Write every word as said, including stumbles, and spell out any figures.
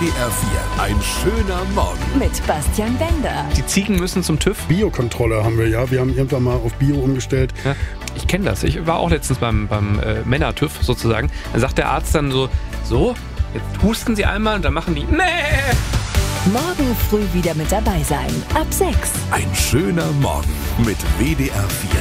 D R vier, ein schöner Morgen. Mit Bastian Bender. Die Ziegen müssen zum TÜV. Biokontrolle haben wir ja. Wir haben irgendwann mal auf Bio umgestellt. Ja, ich kenne das. Ich war auch letztens beim, beim äh, Männer-TÜV sozusagen. Da sagt der Arzt dann so, so, jetzt husten Sie einmal und dann machen die, nee. Morgen früh wieder mit dabei sein. Ab sechs. Ein schöner Morgen mit W D R vier.